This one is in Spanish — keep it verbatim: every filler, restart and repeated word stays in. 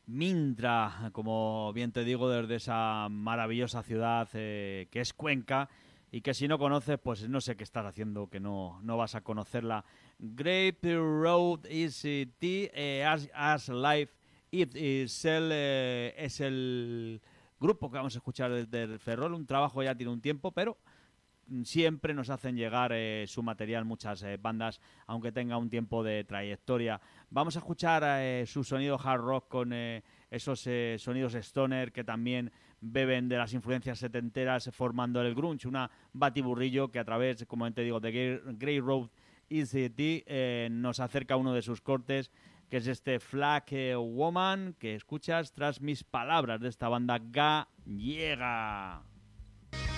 Mintra, como bien te digo, desde esa maravillosa ciudad eh, que es Cuenca y que si no conoces, pues no sé qué estás haciendo, que no, no vas a conocerla. Grape Road is it, eh, as, as Life It is el, eh, es el grupo que vamos a escuchar desde el Ferrol, un trabajo ya tiene un tiempo, pero siempre nos hacen llegar eh, su material muchas eh, bandas, aunque tenga un tiempo de trayectoria. Vamos a escuchar eh, su sonido hard rock con eh, esos eh, sonidos stoner que también beben de las influencias setenteras formando el grunge, una batiburrillo que a través, como te digo, de Grey Road E C T eh, nos acerca a uno de sus cortes, que es este Flag eh, Woman que escuchas tras mis palabras de esta banda gallega.